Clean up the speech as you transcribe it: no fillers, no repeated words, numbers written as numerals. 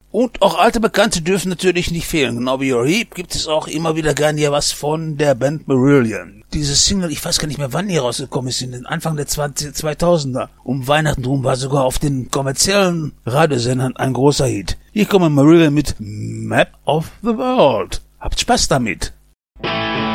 Und auch alte Bekannte dürfen natürlich nicht fehlen. Genau wie Your Heap gibt es auch immer wieder gerne ja was von der Band Marillion. Diese Single, ich weiß gar nicht mehr, wann die rausgekommen ist, in den Anfang der 2000er. Um Weihnachten rum war sogar auf den kommerziellen Radiosendern ein großer Hit. Hier kommen Marillion mit Map of the World. Habt Spaß damit.